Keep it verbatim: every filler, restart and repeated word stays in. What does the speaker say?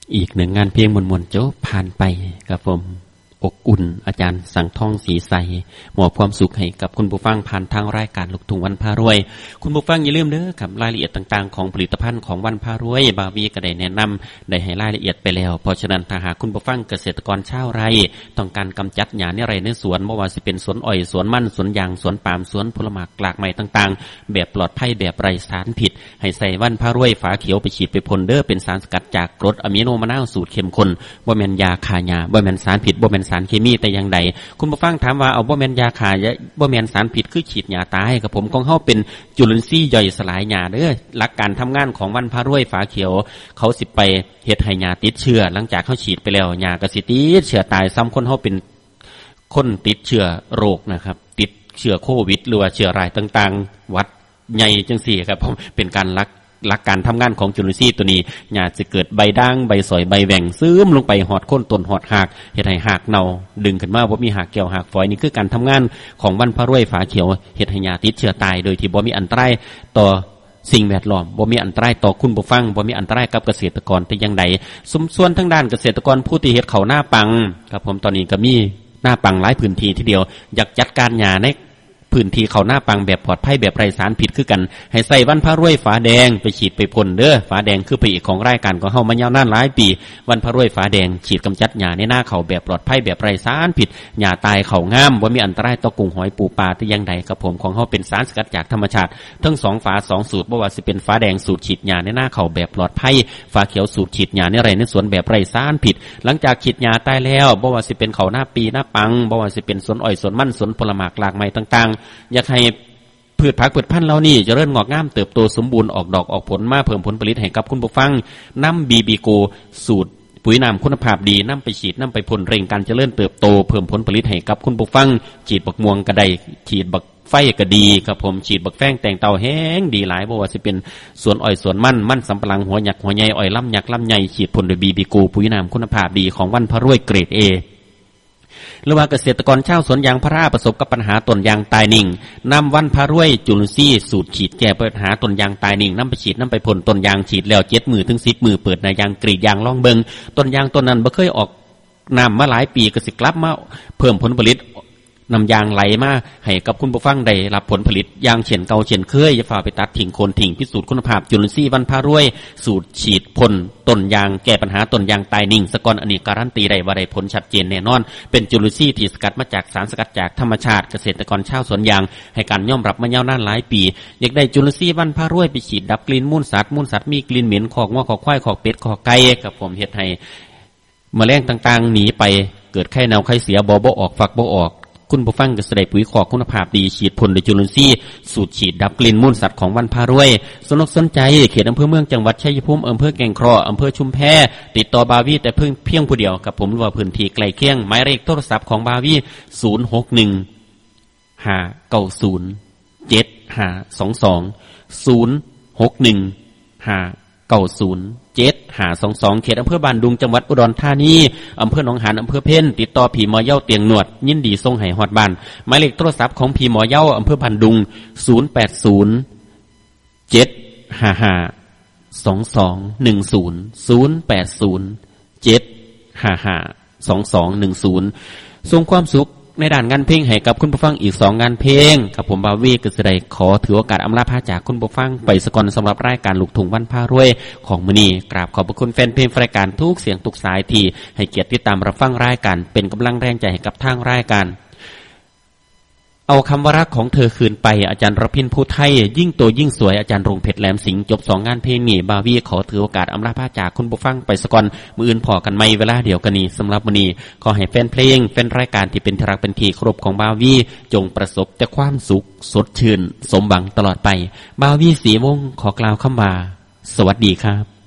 อีกหนึ่งงานเพลงมวลๆโจ๊กผ่านไปครับผมอบอุ่นอาจารย์สังทองสีใสมอบความสุขให้กับคุณผู้ฟังผ่านทางรายการลูกทุ่งวันพารวยคุณผู้ฟังอย่าลืมเด้อครับรายละเอียดต่างๆของผลิตภัณฑ์ของวันพารวยบาวีก็ได้แนะนำได้ให้รายละเอียดไปแล้วเพราะฉะนั้นถ้าหากคุณผู้ฟังเกษตรกรชาวไร่ต้องการกำจัดหญ้าในไร่ในสวนไม่ว่าจะเป็นสวนอ้อยสวนมันสวนยางสวนปาล์มสวนผลไม้หลากหลายต่างๆแบบปลอดภัยแบบไร้สารพิษให้ใส่วันพารวยฝาเขียวไปฉีดไปพ่นเด้อเป็นสารสกัดจากกรดอะมิโนมะนาวสูตรเข้มข้นบ่แม่นยาฆ่าหญ้าบ่แม่นสารพิษบ่แม่นสารเคมีแต่อย่างใดคุณผู้ฟังถามว่าเอาบ่แม่นยาฆ่าบ่แม่นสารพิษคือฉีดหญ้าตายกับผมของเฮาเป็นจุลินทรีย์ย่อยสลายหญ้าเด้อหลักการทำงานของวันพารวยฝาเขียวเขาสิไปเฮ็ดให้หญ้าติดเชื้อหลังจากเฮาฉีดไปแล้วหญ้าก็สิติดเชื้อตายซ้ำคนเฮาเป็นคนติดเชื้อโรคนะครับติดเชื้อโควิดหรือว่าเชื้อรายต่างๆวัดใหญ่จังซี่ครับผมเป็นการลักหลักการทำงานของจุลินทรีย์ตัวนี้หญ้าจะเกิดใบด่างใบสอยใบแหว่งซึมลงไปหอดก้นต้นหอดหากเฮ็ดให้หากเน่าดึงขึ้นมาบ่มีหากแก้วหากฝอยนี่คือการทำงานของวันพารวยฝาเขียวเฮ็ดให้หญ้าติดเชื้อตายโดยที่บ่มีอันตรายต่อสิ่งแวดล้อมบ่มีอันตรายต่อคุณผู้ฟังบ่มีอันตรายกับเกษตรกรแต่อย่างใดส่วนทางด้านเกษตรกรผู้ที่เฮ็ดข้าวหน้าปังครับผมตอนนี้ก็มีหน้าปังหลายพื้นที่ทีเดียวอยากจัดการหญ้าในพื้นที่เขาหน้าปังแบบปลอดภัยแบบไร้สารพิษคือกันให้ใส่วันพารวยฝาแดงไปฉีดไปพ่นเด้อฝาแดงคือพระเอกของรายการของเฮามายาวนานหลายปีวันพารวยฝาแดงฉีดกำจัดหญ้าในหน้าเขาแบบปลอดภัยแบบไร้สารพิษหญ้าตายเขางามบ่มีอันตรายต่อกุ้งหอยปูปลาแต่อย่างใดกับผมของเฮาเป็นสารสกัดจากธรรมชาติทั้งสองฝาสองสูตรบ่ว่าสิเป็นฝาแดงสูตรฉีดหญ้าในหน้าเขาแบบปลอดภัยฝาเขียวสูตรฉีดหญ้าในไร่ในสวนแบบไร้สารพิษหลังจากฉีดหญ้าตายแล้วบ่ว่าสิเป็นเขาหน้าปีหน้าปังบ่ว่าสิเป็นสวนอ้อยสวนมันสวนผลไม้หลากหลายต่างๆอยากให้พืชผักพืชพันธุ์เหล่านี้เจริญงอกงามเติบโตสมบูรณ์ออกดอกออกผลมาเพิ่มผลผลิตให้กับคุณผู้ฟังนำบีบีโกสูตรปุ๋ยน้ำคุณภาพดีนำไปฉีดนำไปพ่นเร่งการเจริญเติบโตเพิ่มผลผลิตให้กับคุณผู้ฟังฉีดบักม่วงกระไดฉีดบักไฟก็ดีครับผมฉีดบักแฟ้งแต่งเตาแห้งดีหลายบ่ว่าสิเป็นสวนอ้อยสวนมันมันสำปะหลังหัวหยักหัวใหญ่อ้อยลำหยักลำใหญ่ฉีดพ่นโดยบีบีโกปุ๋ยน้ำคุณภาพดีของวันพารวยเกรด เอหรือว่าเกษตรกรชาวสวนยางพาราประสบกับปัญหาต้นยางตายนิ่งนำวันพารวยจุลินทรีย์สูตรฉีดแก้ปัญหาต้นยางตายนิ่งนำไปฉีดนำไปพ่นต้นยางฉีดแล้วเจ็ดมือถึงสิบมือเปิดในยางกรีดยางล่องเบิงต้นยางต้นนั้นบ่เคยออกน้ำมาหลายปีก็สิกลับมาเพิ่มผลผลิตนำยางไหลมาให้กับคุณผู้ฟังได้รับผลผลิตยางเฉียนเก่าเฉียนเคยอย่าฝ่าไปตัดทิ้งโคนทิ้งพิสูจน์คุณภาพจุลินทรีย์วันพารวยสูตรฉีดพ่นต้นยางแก้ปัญหาต้นยางตายนิ่งสกอนอันนี้การันตีได้ว่าได้ผลชัดเจนแน่นอนเป็นจุลินทรีย์ที่สกัดมาจากสารสกัดจากธรรมชาติเกษตรกรชาวสวนยางให้การยอมรับมายาวนานหลายปีอยากได้จุลินทรีย์วันพารวยไปฉีดดับกลิ่นมูลสัตว์มูลสัตว์มีกลิ่นเหม็นขอกงัวขอกควายขอกเป็ดขอกไก่กับผมเฮ็ดให้แมลงต่างๆหนีไปเกิดไข้เน่าไข้เสียบ่บ่ออกฝักบ่ออกคุณผู้ฟังก็จะได้ปุ๋ยขอกคุณภาพดีฉีดพ่นโดยจุลินทรีย์สูตรฉีดดับกลิ่นมูลสัตว์ของวันพารวยสนอกสนใจเขตอำเภอเมืองจังหวัดชัยภูมิอำเภอแก่งครออำเภอชุมแพติดต่อบาวีแต่เพิ่งเพียงผู้เดียวกับผมหรือว่าพื้นที่ใกล้เคียงหมายเลขโทรศัพท์ของบาวีศูนย์ หก หนึ่ง ห้า เก้า ศูนย์ เจ็ด ห้า สอง สอง ศูนย์ หก หนึ่ง ห้า เก้า ศูนย์ เจ็ด ห้า สอง สองเขตอำเภอบ้านดุงจังหวัดอุดรธานีอำเภอหนองหานอำเภอเพ็ญติดต่อผีหมอเย้าเตียงหนวดยินดีส่งให้ฮอดบ้านหมายเลขโทรศัพท์ของผีหมอเย้าอำเภอบ้านดุงศูนย์ แปด ศูนย์ เจ็ด ห้า ห้า สอง สอง หนึ่ง ศูนย์ ศูนย์ แปด ศูนย์ เจ็ด ห้า ห้า สอง สอง หนึ่ง ศูนย์ส่งความสุขในด้านงานเพลงให้กับคุณผู้ฟังอีกสองงานเพลงกับผมบาวีก็จะได้ขอถือโอกาสอำลาพาจากคุณผู้ฟังไปสกอนสำหรับรายการลูกทุ่งวันพารวยของมื้อนี้กราบขอบพระคุณแฟนเพลงรายการทุกเสียงทุกสายที่ให้เกียรติติดตามรับฟังรายการเป็นกำลังแรงใจให้กับทางรายการเอาคำว่ารักของเธอคืนไปอาจารย์รพินผู้ไทยยิ่งโตยิ่งสวยอาจารย์รงเพชรแหลมสิงห์จบสองงานเพลงนี้บาวีขอถือโอกาสอำลาพาจากคุณผู้ฟังไปสกอนมื้ออื่นพอกันใหม่เวลาเดียวกันนี้สำหรับมื้อนี้ขอให้แฟนเพลงแฟนรายการที่เป็นที่รักเป็นที่เคารพของบาวีจงประสบแต่ความสุขสดชื่นสมหวังตลอดไปบาวีสีวงขอกล่าวคำว่าสวัสดีครับ